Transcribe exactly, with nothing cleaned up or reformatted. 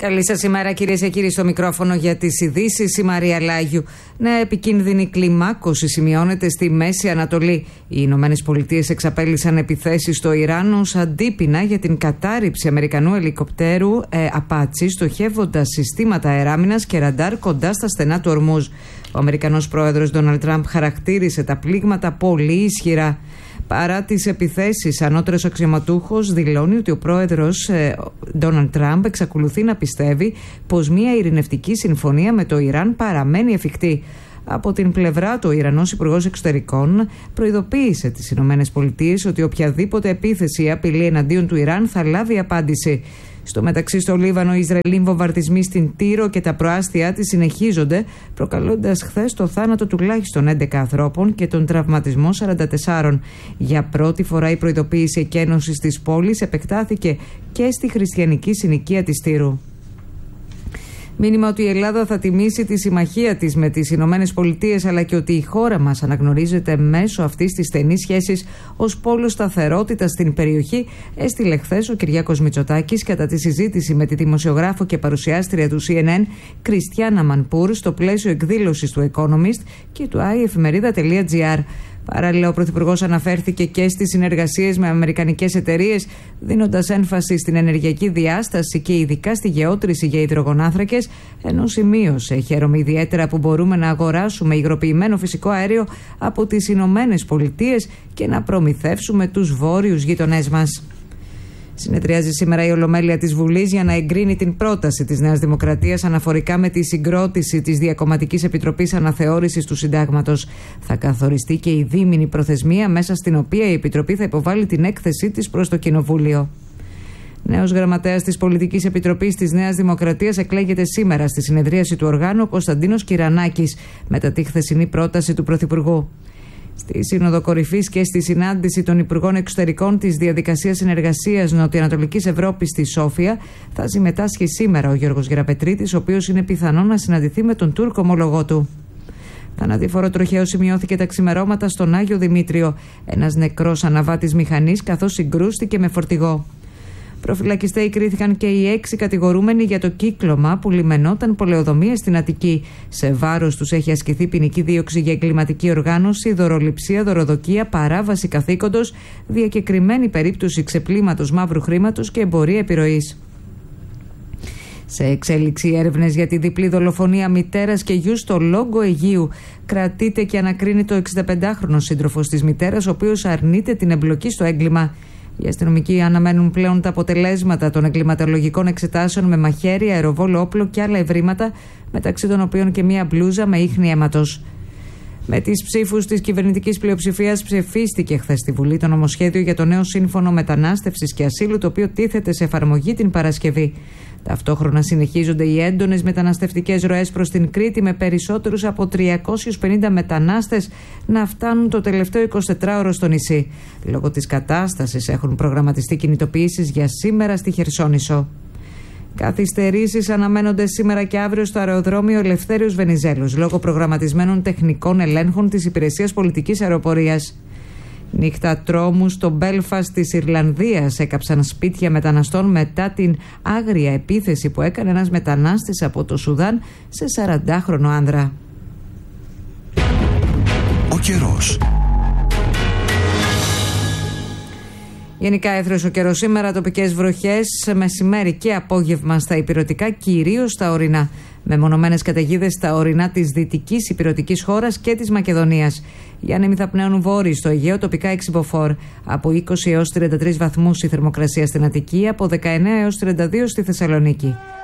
Καλή σας ημέρα, κυρίες και κύριοι, στο μικρόφωνο για τις ειδήσεις η Μαρία Λάγιου. Νέα επικίνδυνη κλιμάκωση σημειώνεται στη Μέση Ανατολή. Οι Ηνωμένες Πολιτείες εξαπέλυσαν επιθέσεις στο Ιράν ως αντίπεινα για την κατάρριψη αμερικανού ελικοπτέρου ε, Απάτσι, στοχεύοντας συστήματα αεράμινας και ραντάρ κοντά στα στενά του Ορμούζ. Ο Αμερικανός πρόεδρος Ντόναλντ Τραμπ χαρακτήρισε τα πλήγματα πολύ ισχυρά. Παρά τις επιθέσεις, ανώτερος αξιωματούχος δηλώνει ότι ο πρόεδρος Ντόναλντ Τραμπ εξακολουθεί να πιστεύει πως μια ειρηνευτική συμφωνία με το Ιράν παραμένει εφικτή. Από την πλευρά του, ο Ιρανός Υπουργός Εξωτερικών προειδοποίησε τις Ηνωμένες Πολιτείες ότι οποιαδήποτε επίθεση ή απειλή εναντίον του Ιράν θα λάβει απάντηση. Στο μεταξύ, στο Λίβανο, οι Ισραηλοί βομβαρδισμοί στην Τύρο και τα προάστια της συνεχίζονται, προκαλώντας χθες το θάνατο τουλάχιστον έντεκα ανθρώπων και τον τραυματισμό σαράντα τεσσάρων. Για πρώτη φορά η προειδοποίηση εκένωσης της πόλης επεκτάθηκε και στη χριστιανική συνοικία της Τύρου. Μήνυμα ότι η Ελλάδα θα τιμήσει τη συμμαχία της με τις Ηνωμένες Πολιτείες, αλλά και ότι η χώρα μας αναγνωρίζεται μέσω αυτής της στενής σχέσης ως πόλο σταθερότητας στην περιοχή, έστειλε χθες ο Κυριάκος Μητσοτάκης κατά τη συζήτηση με τη δημοσιογράφο και παρουσιάστρια του σι εν εν Κριστιάνα Μανπούρ στο πλαίσιο εκδήλωσης του Economist και του άι εφημερίδα τελεία τζι άρ. Παράλληλα, ο Πρωθυπουργός αναφέρθηκε και στις συνεργασίες με αμερικανικές εταιρείες, δίνοντας έμφαση στην ενεργειακή διάσταση και ειδικά στη γεώτρηση για υδρογονάνθρακες, ενώ σημείωσε: χαίρομαι ιδιαίτερα που μπορούμε να αγοράσουμε υγροποιημένο φυσικό αέριο από τις Ηνωμένες Πολιτείες και να προμηθεύσουμε τους βόρειους γείτονές μας. Συνεδριάζει σήμερα η Ολομέλεια της Βουλής για να εγκρίνει την πρόταση της Νέας Δημοκρατίας αναφορικά με τη συγκρότηση της Διακομματικής Επιτροπής Αναθεώρησης του Συντάγματος. Θα καθοριστεί και η δίμηνη προθεσμία μέσα στην οποία η Επιτροπή θα υποβάλει την έκθεσή της προς το Κοινοβούλιο. Νέος γραμματέας της Πολιτικής Επιτροπής της Νέας Δημοκρατίας εκλέγεται σήμερα στη συνεδρίαση του οργάνου Κωνσταντίνος Κυρανάκης, μετά τη χθεσινή πρόταση του Πρωθυπουργού. Στη Σύνοδο Κορυφής και στη συνάντηση των Υπουργών Εξωτερικών της Διαδικασίας Συνεργασίας Νοτιοανατολικής Ευρώπης στη Σόφια θα συμμετάσχει σήμερα ο Γιώργος Γεραπετρίτης, ο οποίος είναι πιθανό να συναντηθεί με τον Τούρκο ομολογό του. Θανατηφόρο τροχαίο σημειώθηκε τα ξημερώματα στον Άγιο Δημήτριο. Ένας νεκρός αναβάτης μηχανής καθώς συγκρούστηκε με φορτηγό. Προφυλακιστέοι κρίθηκαν και οι έξι κατηγορούμενοι για το κύκλωμα που λιμενόταν πολεοδομίες στην Αττική. Σε βάρος τους έχει ασκηθεί ποινική δίωξη για εγκληματική οργάνωση, δωροληψία, δωροδοκία, παράβαση καθήκοντος, διακεκριμένη περίπτωση ξεπλήματος μαύρου χρήματος και εμπορία επιρροής. Σε εξέλιξη έρευνες για τη διπλή δολοφονία μητέρας και γιου στο Λόγκο Αιγείου. Κρατείται και ανακρίνει το εξηνταπεντάχρονο σύντροφος της μητέρας, ο οποίος αρνείται την εμπλοκή στο έγκλημα. Οι αστυνομικοί αναμένουν πλέον τα αποτελέσματα των εγκληματολογικών εξετάσεων με μαχαίρι, αεροβόλο όπλο και άλλα ευρήματα, μεταξύ των οποίων και μία μπλούζα με ίχνη αίματος. Με τις ψήφους της κυβερνητικής πλειοψηφίας ψηφίστηκε χθες στη Βουλή το νομοσχέδιο για το νέο σύμφωνο μετανάστευσης και ασύλου, το οποίο τίθεται σε εφαρμογή την Παρασκευή. Ταυτόχρονα συνεχίζονται οι έντονες μεταναστευτικές ροές προς την Κρήτη, με περισσότερους από τριακόσιους πενήντα μετανάστες να φτάνουν το τελευταίο εικοσιτετράωρο στο νησί. Λόγω της κατάστασης έχουν προγραμματιστεί κινητοποιήσεις για σήμερα στη Χερσόνησο. Καθυστερήσεις αναμένονται σήμερα και αύριο στο αεροδρόμιο Ελευθέριος Βενιζέλος λόγω προγραμματισμένων τεχνικών ελέγχων της Υπηρεσίας Πολιτικής Αεροπορίας. Νύχτα τρόμου στο Μπέλφαστ της Ιρλανδίας έκαψαν σπίτια μεταναστών μετά την άγρια επίθεση που έκανε ένας μετανάστης από το Σουδάν σε σαραντάχρονο άνδρα. Ο καιρός. Γενικά έθριος ο καιρός σήμερα, τοπικές βροχές μεσημέρι και απόγευμα στα ηπειρωτικά, κυρίως στα ορεινά. Μεμονωμένες καταιγίδες στα ορεινά της δυτικής ηπειρωτικής χώρας και της Μακεδονίας. Οι άνεμοι θα πνέουν βόρειοι στο Αιγαίο, τοπικά έξι μποφόρ. Από είκοσι έως τριάντα τρεις βαθμούς η θερμοκρασία στην Αττική, από δεκαεννέα έως τριάντα δύο στη Θεσσαλονίκη.